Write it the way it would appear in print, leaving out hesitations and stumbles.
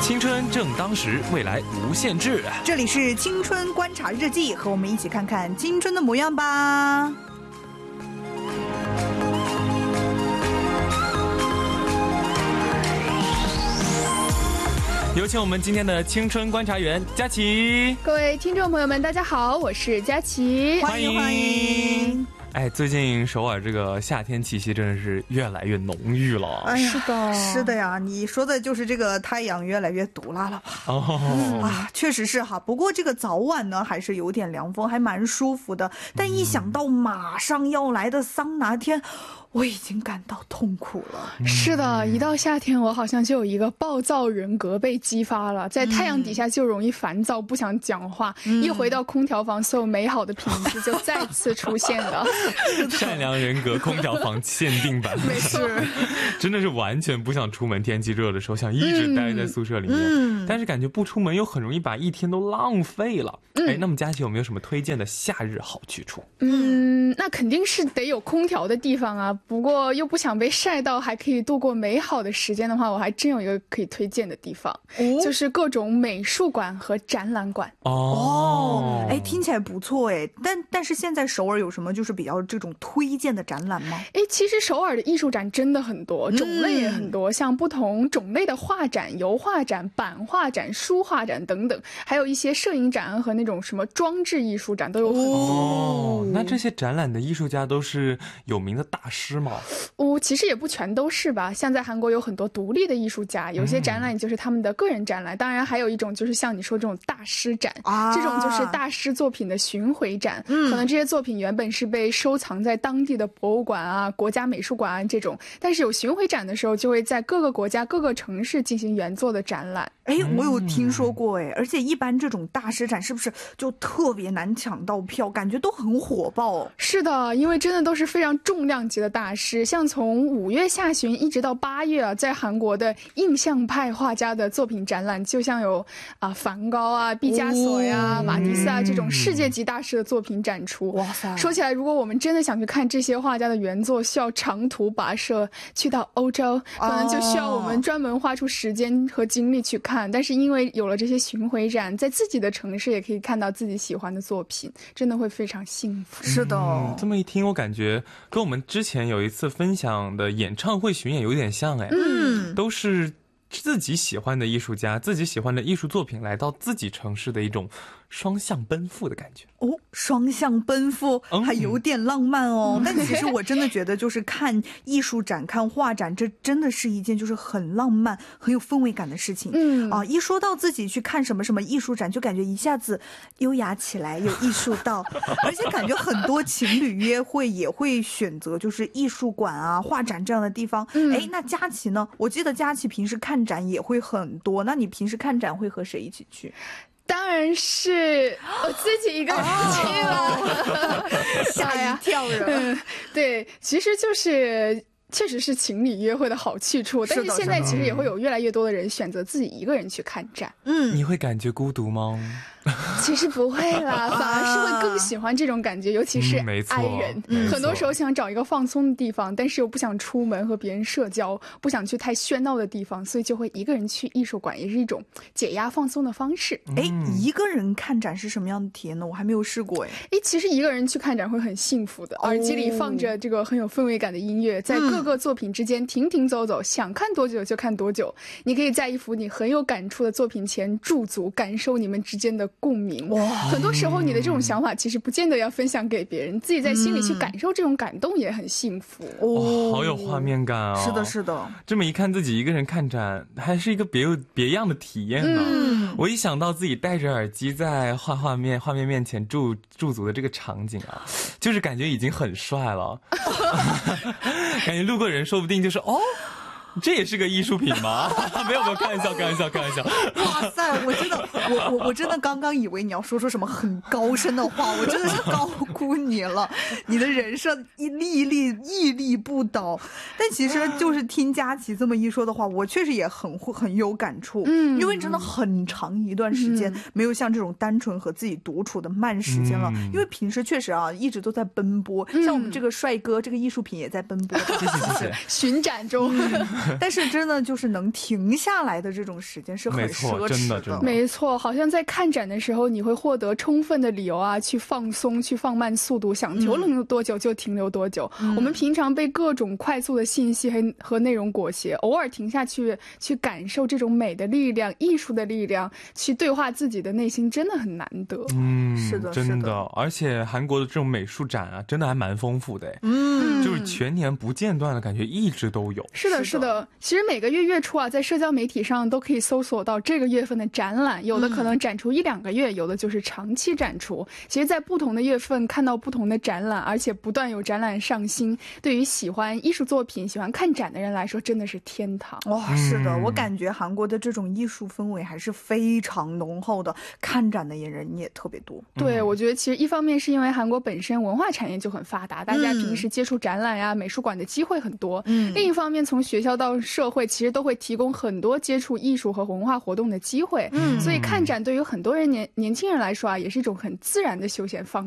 青春正当时，未来无限制。 这里是青春观察日记，和我们一起看看青春的模样吧。 有请我们今天的青春观察员佳琪。 各位听众朋友们，大家好，我是佳琪， 欢迎欢迎。 哎，最近首尔这个夏天气息真的是越来越浓郁了。 哎呀， 是的， 是的呀，你说的就是这个太阳越来越毒辣了吧？啊，确实是哈。不过这个早晚呢，还是有点凉风，还蛮舒服的。但一想到马上要来的桑拿天，我已经感到痛苦了。 是的，一到夏天，我好像就有一个暴躁人格被激发了，在太阳底下就容易烦躁，不想讲话。一回到空调房，所有美好的品质就再次出现了。 善良人格空调房限定版， 没事， 真的是完全不想出门。天气热的时候，想一直待在宿舍里面，但是感觉不出门又很容易把一天都浪费了。哎，那么佳琪有没有什么推荐的夏日好去处？ 那肯定是得有空调的地方啊。不过又不想被晒到，还可以度过美好的时间的话，我还真有一个可以推荐的地方，就是各种美术馆和展览馆。 哎，听起来不错哎。但是现在首尔有什么就是比较这种推荐的展览吗？ 哎，其实首尔的艺术展真的很多，种类也很多，像不同种类的画展、油画展、版画展、书画展等等，还有一些摄影展和那种什么装置艺术展都有很多。 那这些展览的艺术家都是有名的大师吗？ 其实也不全都是吧。像在韩国有很多独立的艺术家，有些展览就是他们的个人展览，当然还有一种就是像你说这种大师展，这种就是大师作品的巡回展，可能这些作品原本是被收藏在当地的博物馆啊、国家美术馆啊这种，但是有巡回展的时候，就会在各个国家、各个城市进行原作的展览。 哎，我有听说过哎，而且一般这种大师展是不是就特别难抢到票，感觉都很火爆？ 是的，因为真的都是非常重量级的大师，像从5月下旬一直到8月啊，在韩国的印象派画家的作品展览，就像有梵高啊、毕加索呀、马蒂斯啊这种世界级大师的作品展出。哇塞！说起来，如果我们真的想去看这些画家的原作，需要长途跋涉去到欧洲，可能就需要我们专门花出时间和精力去看。但是因为有了这些巡回展，在自己的城市也可以看到自己喜欢的作品，真的会非常幸福。 是的， 这么一听，我感觉跟我们之前有一次分享的演唱会巡演有点像哎，都是自己喜欢的艺术家、自己喜欢的艺术作品来到自己城市的一种双向奔赴的感觉。 双向奔赴还有点浪漫哦。但其实我真的觉得就是看艺术展、看画展，这真的是一件就是很浪漫、很有氛围感的事情。一说到自己去看什么什么艺术展，就感觉一下子优雅起来，有艺术到。而且感觉很多情侣约会也会选择就是艺术馆啊、画展这样的地方。哎，那佳琪呢？我记得佳琪平时看展也会很多，那你平时看展会和谁一起去？ 当然是我自己一个人去了， 吓一跳人。 对，其实就是确实是情侣约会的好去处，但是现在其实也会有越来越多的人选择自己一个人去看展。 你会感觉孤独吗？ 其实不会啦，反而是会更喜欢这种感觉，尤其是爱人。很多时候想找一个放松的地方，但是又不想出门和别人社交，不想去太喧闹的地方，所以就会一个人去艺术馆，也是一种解压放松的方式。 一个人看展是什么样的体验呢？我还没有试过哎。 其实一个人去看展会很幸福的，耳机里放着这个很有氛围感的音乐，在各个作品之间停停走走，想看多久就看多久。你可以在一幅你很有感触的作品前驻足，感受你们之间的共鸣。很多时候你的这种想法其实不见得要分享给别人，自己在心里去感受这种感动也很幸福。 好有画面感啊！ 是的是的， 这么一看自己一个人看展还是一个别样的体验呢。我一想到自己戴着耳机在画面面前驻足的这个场景啊，就是感觉已经很帅了。感觉路过人说不定就是这也是个艺术品吗？没有，开玩笑。 哇塞，我真的刚刚以为你要说出什么很高深的话，我真的是高估你了。你的人设屹立不倒。但其实就是听佳琪这么一说的话，我确实也很有感触。因为真的很长一段时间没有像这种单纯和自己独处的慢时间了。因为平时确实一直都在奔波，像我们这个帅哥这个艺术品也在奔波。 谢谢。 巡展中。 但是真的就是能停下来的这种时间是很奢侈的。 没错，好像在看展的时候，你会获得充分的理由啊，去放松，去放慢速度，想停留多久就停留多久。我们平常被各种快速的信息和内容裹挟，偶尔停下去感受这种美的力量、艺术的力量，去对话自己的内心，真的很难得。 是的， 真的。而且韩国的这种美术展啊，真的还蛮丰富的。就是全年不间断的感觉，一直都有。 是的，是的。其实每个月月初啊，在社交媒体上都可以搜索到这个月份的展览，有的可能展出1-2个月，有的就是长期展出。其实在不同的月份看到不同的展览，而且不断有展览上新，对于喜欢艺术作品、喜欢看展的人来说，真的是天堂。 哇，是的，我感觉韩国的这种艺术氛围还是非常浓厚的，看展的人也特别多。 对，我觉得其实一方面是因为韩国本身文化产业就很发达，大家平时接触展览呀、美术馆的机会很多。另一方面，从学校到社会，其实都会提供很多接触艺术和文化活动的机会。所以看展对于很多人年轻人来说啊，也是一种很自然的休闲方式。